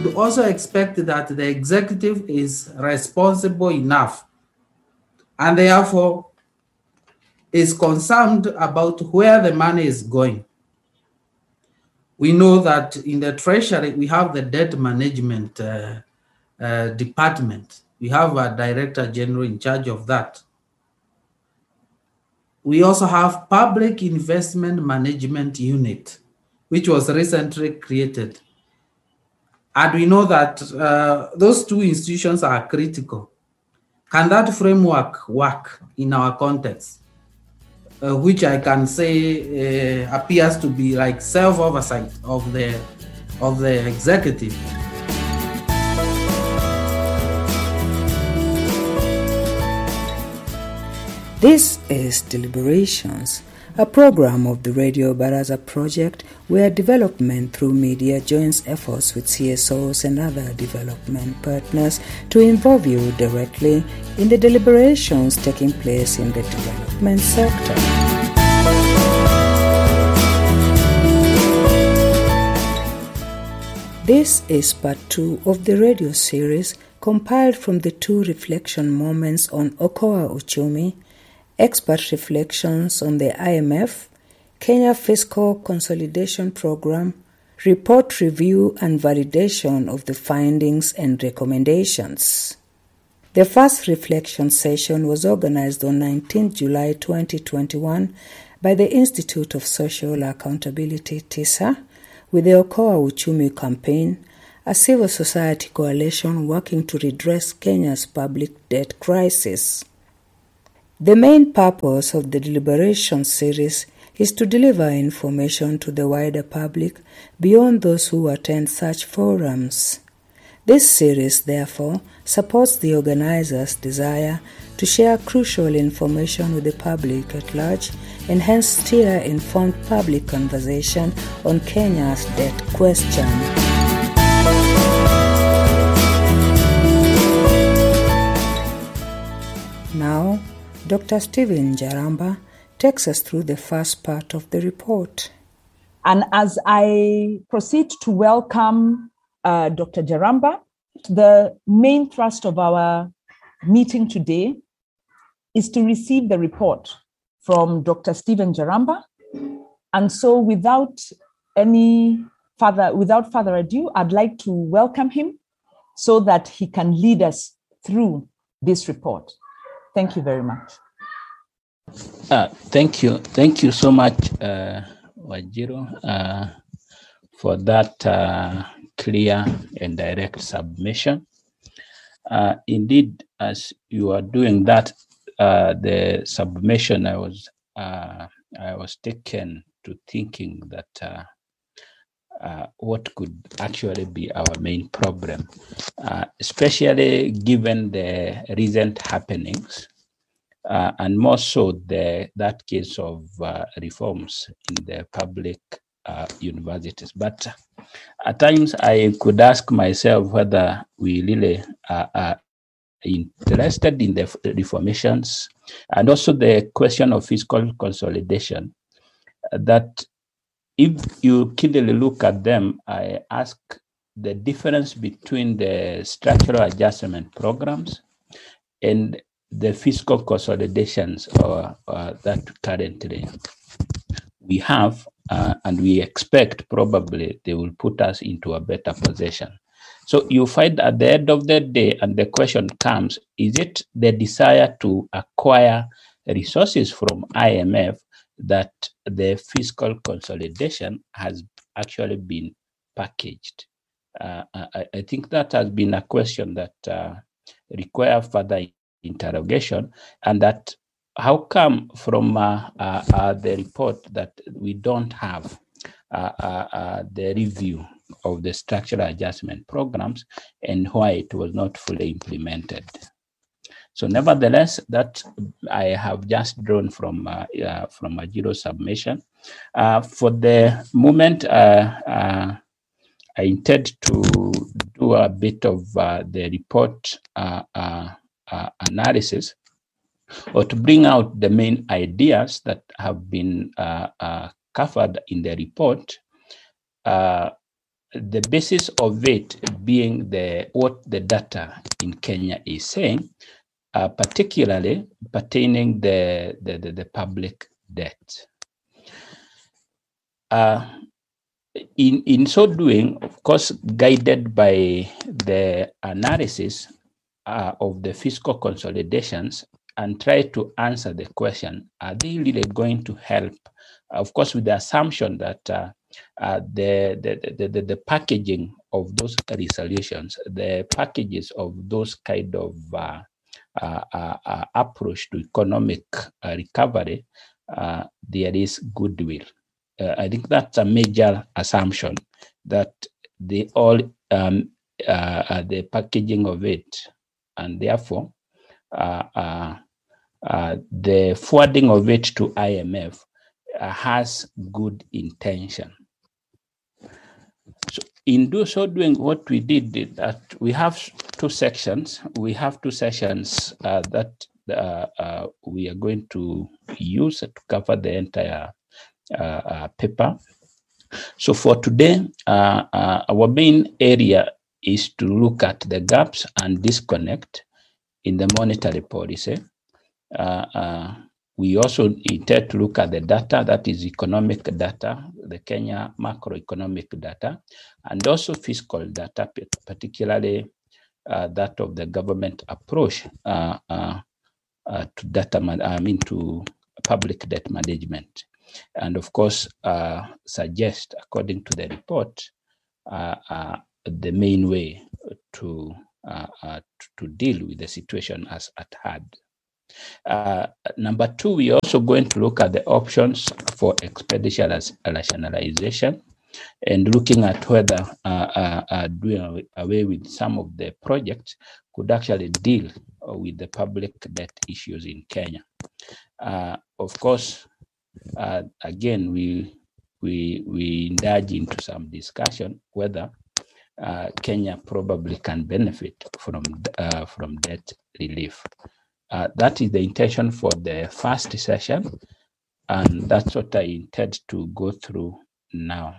should also expect that the executive is responsible enough and therefore is concerned about where the money is going. We know that in the Treasury, we have the debt management department. We have a director general in charge of that. We also have Public Investment Management Unit, which was recently created. And we know that those two institutions are critical. Can that framework work in our context? Which I can say appears to be like self-oversight of the executive. This is Deliberations, a program of the Radio Baraza project where development through media joins efforts with CSOs and other development partners to involve you directly in the deliberations taking place in the development sector. This is part 2 of the radio series compiled from the 2 reflection moments on Okoa Uchumi, expert reflections on the IMF, Kenya Fiscal Consolidation Program, report review and validation of the findings and recommendations. The first reflection session was organized on 19 July 2021 by the Institute of Social Accountability, TISA, with the Okoa Uchumi campaign, a civil society coalition working to redress Kenya's public debt crisis. The main purpose of the deliberation series is to deliver information to the wider public beyond those who attend such forums. This series, therefore, supports the organizers' desire to share crucial information with the public at large and hence steer informed public conversation on Kenya's debt question. Now, Dr. Stephen Jaramba takes us through the first part of the report. And as I proceed to welcome Dr. Jaramba, the main thrust of our meeting today is to receive the report from Dr. Stephen Jaramba. And so without further ado, I'd like to welcome him so that he can lead us through this report. Thank you very much. Thank you. Thank you so much, Wajiro, for that clear and direct submission. Indeed, as you are doing that, the submission, I was taken to thinking that what could actually be our main problem, especially given the recent happenings, and more so that case of reforms in the public universities. But at times I could ask myself whether we really are interested in the reformations, and also the question of fiscal consolidation, that if you keenly look at them, I ask the difference between the structural adjustment programs and the fiscal consolidations that currently we have, and we expect probably they will put us into a better position. So you find at the end of the day, and the question comes, is it the desire to acquire resources from IMF that the fiscal consolidation has actually been packaged? I think that has been a question that requires further interrogation, and that how come from the report that we don't have the review of the structural adjustment programs and why it was not fully implemented. So nevertheless, that I have just drawn from Wajiro's submission. For the moment, I intend to do a bit of the report analysis, or to bring out the main ideas that have been covered in the report, the basis of it being what the data in Kenya is saying, particularly pertaining the public debt. In so doing, of course, guided by the analysis of the fiscal consolidations, and try to answer the question, are they really going to help? Of course, with the assumption that the packaging of those resolutions, the packages of those kind of approach to economic recovery, there is goodwill. I think that's a major assumption, that the packaging of it, and therefore the forwarding of it to IMF has good intention. So in so doing, what we did is that we have two sections. We have two sessions that we are going to use to cover the entire paper. So for today, our main area is to look at the gaps and disconnect in the monetary policy. We also intend to look at the data, that is economic data, the Kenya macroeconomic data, and also fiscal data, particularly that of the government approach to to public debt management. And of course, suggest, according to the report, the main way to deal with the situation as at hand. Number two, we are also going to look at the options for expenditure rationalization, and looking at whether doing away with some of the projects could actually deal with the public debt issues in Kenya. Of course, again, we indulge into some discussion whether Kenya probably can benefit from debt relief. That is the intention for the first session, and that's what I intend to go through now.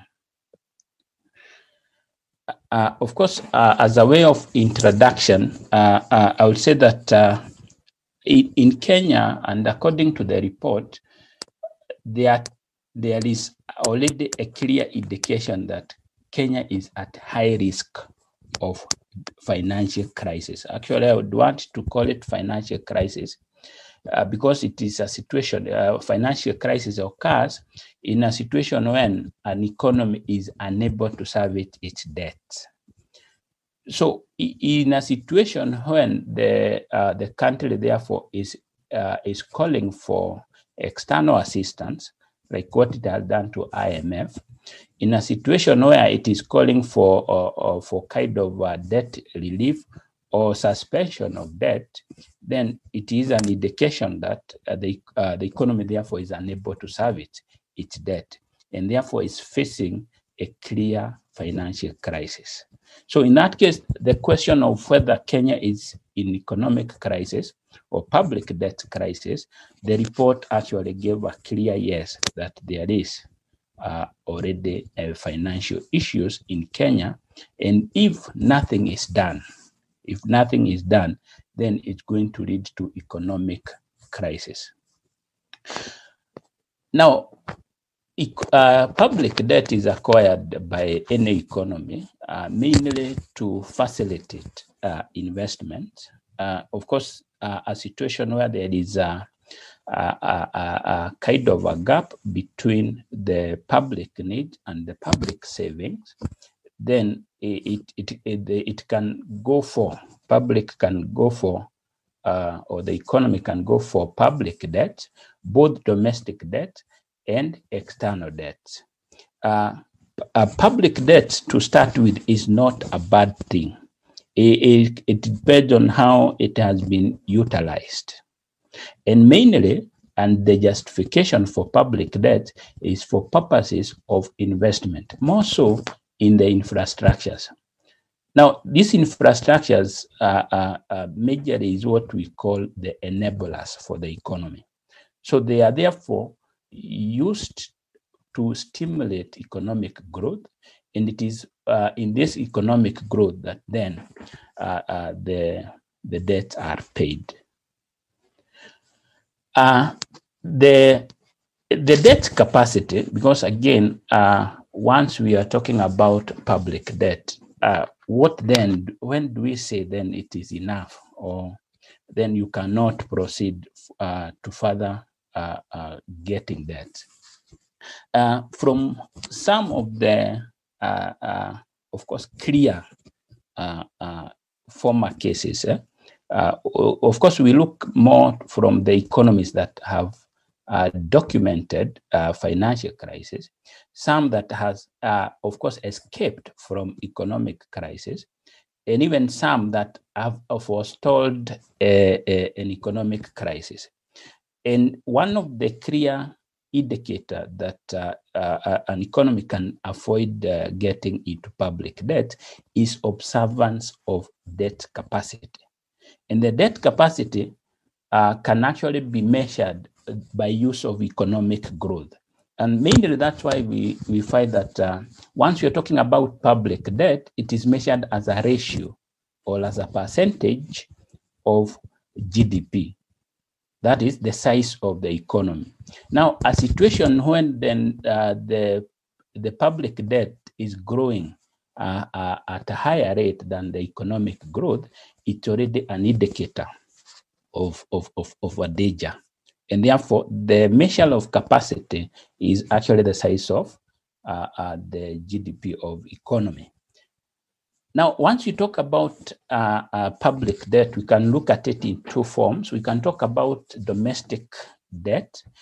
Of course, as a way of introduction, I would say that in Kenya, and according to the report, there is already a clear indication that Kenya is at high risk of financial crisis. Actually, I would want to call it financial crisis because it is a situation, financial crisis occurs in a situation when an economy is unable to service its debt. So in a situation when the country therefore is calling for external assistance, like what it has done to IMF, in a situation where it is calling for kind of debt relief or suspension of debt, then it is an indication that the economy therefore is unable to service its debt, and therefore is facing a clear financial crisis. So in that case, the question of whether Kenya is in economic crisis or public debt crisis, the report actually gave a clear yes, that there is already financial issues in Kenya, and if nothing is done, then it's going to lead to economic crisis. Now, public debt is acquired by any economy mainly to facilitate investment. Of course, a situation where there is a kind of a gap between the public need and the public savings, then it can go for, public can go for, or the economy can go for public debt, both domestic debt and external debt. Public debt, to start with, is not a bad thing. It depends on how it has been utilized. And mainly, and the justification for public debt is for purposes of investment, more so in the infrastructures. Now, these infrastructures majorly is what we call the enablers for the economy. So they are therefore used to stimulate economic growth, and it is in this economic growth that then the debts are paid. The debt capacity, because again, once we are talking about public debt, what then, when do we say then it is enough, or then you cannot proceed to further getting that? From some of the, of course, clear former cases, of course, we look more from the economies that have documented financial crisis, some that has, of course, escaped from economic crisis, and even some that have forestalled an economic crisis. And one of the clear indicator that an economy can avoid getting into public debt is observance of debt capacity. And the debt capacity can actually be measured by use of economic growth. And mainly that's why we find that once you're talking about public debt, it is measured as a ratio or as a percentage of GDP. That is the size of the economy. Now, a situation when then the public debt is growing at a higher rate than the economic growth, it's already an indicator of a danger. And therefore, the measure of capacity is actually the size of the GDP of economy. Now, once you talk about public debt, we can look at it in two forms. We can talk about domestic debt,